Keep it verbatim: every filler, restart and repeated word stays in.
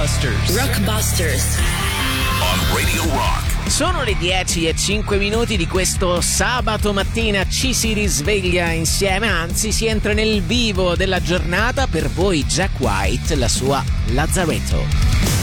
Rockbusters. Rockbusters. On Radio Rock. Sono le dieci e cinque minuti di questo sabato mattina, ci si risveglia insieme, anzi si entra nel vivo della giornata. Per voi Jack White, la sua Lazzaretto.